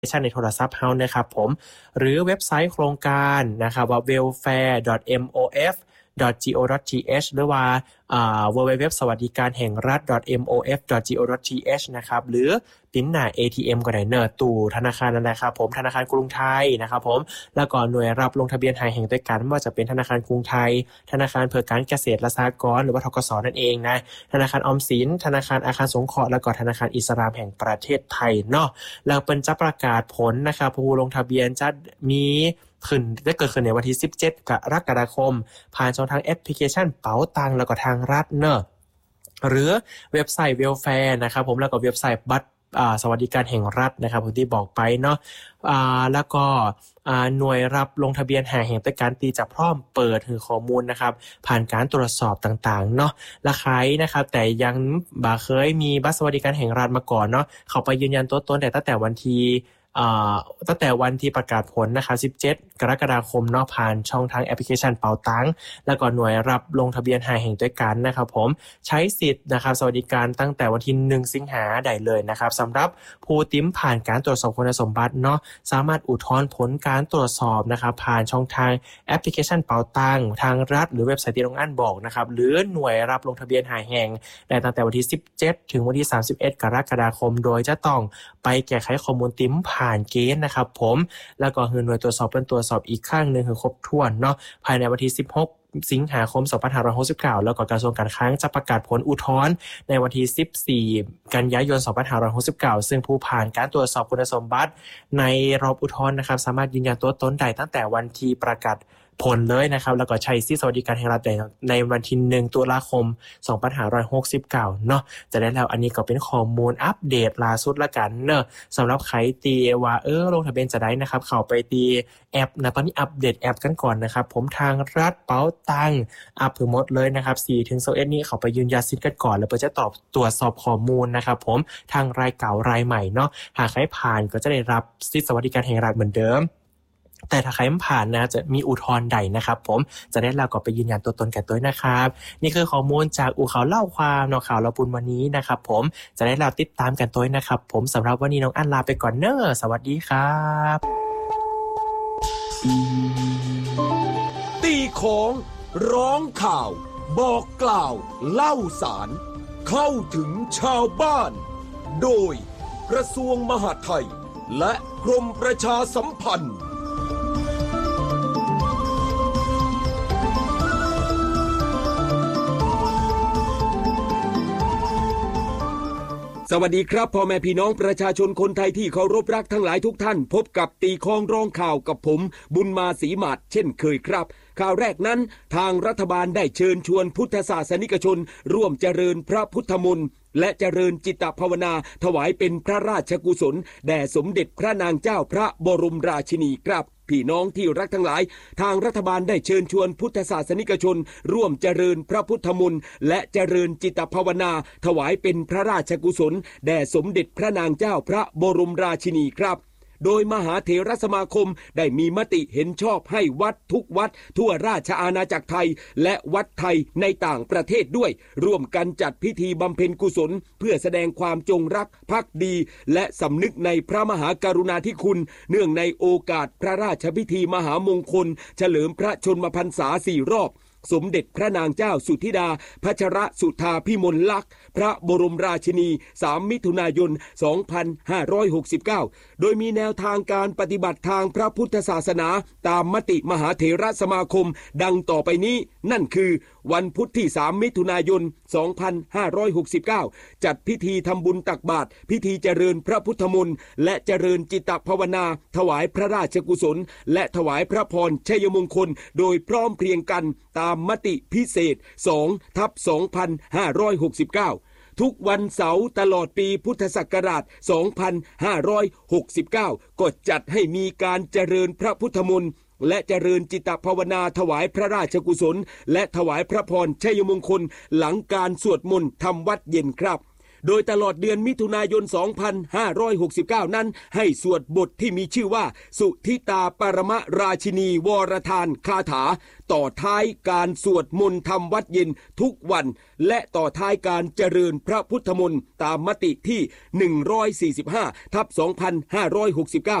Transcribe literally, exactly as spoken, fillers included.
ชันในโทรศัพท์เฮานะครับผมหรือเว็บไซต์โครงการนะครับว่า เวลแฟร์ ดอท เอ็ม โอ เอฟ ดอท จี โอ ดอท ที เอช หรือว่าอ่า ดับเบิลยู ดับเบิลยู ดับเบิลยู ดอท สวัสดิการแห่งรัฐ ดอท เอ็ม โอ เอฟ ดอท จี โอ ดอท ที เอช นะครับหรือปิ้นหน้า เอ ที เอ็ม ก็ได้เนอะตู้ธนาคารนั่นแหละครับผมธนาคารกรุงไทยนะครับผมแล้วก็หน่วยรับลงทะเบียนหายแห่งด้วยกันไม่ว่าจะเป็นธนาคารกรุงไทยธนาคารเพื่อการเกษตรและสหกรณ์หรือว่าธกสนั่นเองนะธนาคารออมสินธนาคารอาคารสงเคราะห์แล้วก็ธนาคารอิสลามแห่งประเทศไทยเนาะแล้วเปิ้นจะประกาศผลนะครับผู้ลงทะเบียนจะมีขึ้นได้เกิดขึ้นในวันที่สิบเจ็ดกรกฎาคมผ่านช่องทางแอปพลิเคชันเป๋าตังแล้วก็ทางรัฐเนอะหรือเว็บไซต์ เวลแฟร์ นะครับผมแล้วก็เว็บไซต์บัตรอ่าสวัสดิการแห่งรัฐนะครับผมที่บอกไปเนาะอ่าแล้วก็อ่าหน่วยรับลงทะเบียนหาแห่งต้นการตีจะพร้อมเปิดถึงข้อมูลนะครับผ่านการตรวจสอบต่างๆเนาะและใครนะครับแต่ยังบ่เคยมีบัตรสวัสดิการแห่งรัฐมาก่อนเนาะเข้าไปยืนยันตัวตนแต่ตั้งแต่วันที่อ่าตั้งแต่วันที่ประกาศผลนะครับสิบเจ็ดกรกฎาคมเนาะผ่านช่องทางแอปพลิเคชันเป๋าตังแล้วก็หน่วยรับลงทะเบียนหาแห่งด้วยกันนะครับผมใช้สิทธิ์นะครับสวัสดิการตั้งแต่วันที่หนึ่งสิงหาคมได้เลยนะครับสำหรับผู้ติ้มผ่านการตรวจสอบคุณสมบัติเนาะสามารถอุทธรณ์ผลการตรวจสอบนะครับผ่านช่องทางแอปพลิเคชันเป๋าตังทางรัฐหรือเว็บไซต์ที่น้องอั้นบอกนะครับหรือหน่วยรับลงทะเบียนหาแห่งได้ตั้งแต่วันที่สิบเจ็ดถึงวันที่สามสิบเอ็ดกรกฎาคมโดยจะต้องไปแก้ไขข้อมูลติ้มผ่านเกณฑ์นะครับผมแล้วก็หน่วยตรวจสอบเป็นตรวจสอบอีกครั้งนึงคือครบถ้วนเนาะภายในวันที่สิบหกสิงหาคมสองพันห้าร้อยหกสิบเก้าแล้วก็กระทรวงการคลังจะประกาศผลอุทธรณ์ในวันที่สิบสี่กันยายนสองพันห้าร้อยหกสิบเก้าซึ่งผู้ผ่านการตรวจสอบคุณสมบัติในรอบอุทธรณ์นะครับสามารถยืนยันตัวตนได้ตั้งแต่วันที่ประกาศผลเลยนะครับแล้วก็ใช้สิทธิสวัสดิการแห่งรัฐในวันที่หนึ่งตุลาคมสองพันห้าร้อยหกสิบเก้าเนาะจะได้แล้วอันนี้ก็เป็นข้อมูลอัปเดตล่าสุดละกันเนอะสำหรับใครตีว่าเออลงทะเบียนจะได้นะครับเข้าไปตีแอปนะตอนนี้อัปเดตแอปกันก่อนนะครับผมทางรัฐเป๋าตังอัปถึงหมดเลยนะครับ สี่ถึงสิบเอ็ด นี้เข้าไปยืนยันสิทธิ์กันก่อนแล้วเพื่อจะตอบตรวจสอบข้อมูลนะครับผมทางรายเก่ารายใหม่เนาะหากใครผ่านก็จะได้รับสิทธิสวัสดิการแห่งรัฐเหมือนเดิมแต่ถ้าใครไม่ผ่านนะจะมีอุทธรณ์ใดนะครับผมจะได้เราก็ไปยืนยันตัวตนกันด้วยนะครับนี่คือข้อมูลจากอู่ข่าวเล่าความเนาะข่าวเราปุนวันนี้นะครับผมจะได้เราติดตามกันด้วยนะครับผมสำหรับวันนี้น้องอั้นลาไปก่อนเนอะสวัสดีครับตีของร้องข่าวบอกกล่าวเล่าสารเข้าถึงชาวบ้านโดยกระทรวงมหาดไทยและกรมประชาสัมพันธ์สวัสดีครับพ่อแม่พี่น้องประชาชนคนไทยที่เคารพรักทั้งหลายทุกท่านพบกับตีคองร้องข่าวกับผมบุญมาศรีหมาดเช่นเคยครับข่าวแรกนั้นทางรัฐบาลได้เชิญชวนพุทธศาสนิกชนร่วมเจริญพระพุทธมนต์และเจริญจิตภาวนาถวายเป็นพระราชกุศลแด่สมเด็จพระนางเจ้าพระบรมราชินีครับพี่น้องที่รักทั้งหลายทางรัฐบาลได้เชิญชวนพุทธศาสนิกชนร่วมเจริญพระพุทธมนต์และเจริญจิตภาวนาถวายเป็นพระราชกุศลแด่สมเด็จพระนางเจ้าพระบรมราชินีครับโดยมหาเถรสมาคมได้มีมติเห็นชอบให้วัดทุกวัดทั่วราชอาณาจักรไทยและวัดไทยในต่างประเทศด้วยร่วมกันจัดพิธีบำเพ็ญกุศลเพื่อแสดงความจงรักภักดีและสำนึกในพระมหากรุณาธิคุณเนื่องในโอกาสพระราชพิธีมหามงคลเฉลิมพระชนมพรรษาสี่รอบสมเด็จพระนางเจ้าสุธิดาพัชรสุธาพิมลลักษณ์พระบรมราชินีสามมิถุนายนสองพันห้าร้อยหกสิบเก้าโดยมีแนวทางการปฏิบัติทางพระพุทธศาสนาตามมติมหาเถรสมาคมดังต่อไปนี้นั่นคือวันพุธที่สามมิถุนายนสองพันห้าร้อยหกสิบเก้าจัดพิธีทำบุญตักบาตรพิธีเจริญพระพุทธมนต์และเจริญจิตภาวนาถวายพระราชกุศลและถวายพระพรชัยมงคลโดยพร้อมเพรียงกันตามมติพิเศษ สองทับสองพันห้าร้อยหกสิบเก้า ทุกวันเสาร์ตลอดปีพุทธศักราช สองพันห้าร้อยหกสิบเก้า ก็จัดให้มีการเจริญพระพุทธมนต์และเจริญจิตภาวนาถวายพระราชกุศลและถวายพระพรชัยมงคลหลังการสวดมนต์ทำวัดเย็นครับโดยตลอดเดือนมิถุนายน สองพันห้าร้อยหกสิบเก้า นั้นให้สวดบทที่มีชื่อว่าสุทิตาปรมราชินีวรทานคาถาต่อท้ายการสวดมนต์ทำวัดเย็นทุกวันและต่อท้ายการเจริญพระพุทธมนต์ตามมติที่ หนึ่งร้อยสี่สิบห้า ทับ สองพันห้าร้อยหกสิบเก้า